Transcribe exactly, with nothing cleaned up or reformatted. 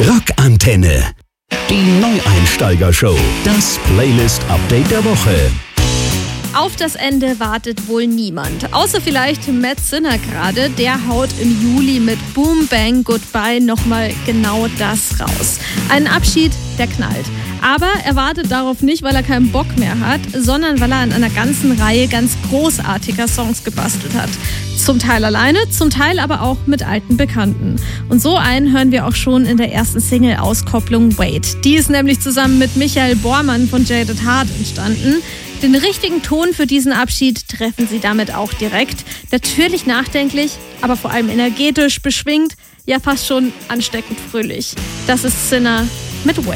Rockantenne. Die Neueinsteiger-Show. Das Playlist-Update der Woche. Auf das Ende wartet wohl niemand. Außer vielleicht Matt Sinner gerade. Der haut im Juli mit Boom Bang Goodbye nochmal genau das raus. Ein Abschied, der knallt. Aber er wartet darauf nicht, weil er keinen Bock mehr hat, sondern weil er an einer ganzen Reihe ganz großartiger Songs gebastelt hat. Zum Teil alleine, zum Teil aber auch mit alten Bekannten. Und so einen hören wir auch schon in der ersten Single-Auskopplung Wait. Die ist nämlich zusammen mit Michael Bormann von Jaded Heart entstanden. Den richtigen Ton für diesen Abschied treffen sie damit auch direkt. Natürlich nachdenklich, aber vor allem energetisch, beschwingt, ja fast schon ansteckend fröhlich. Das ist Sinner mit Wait.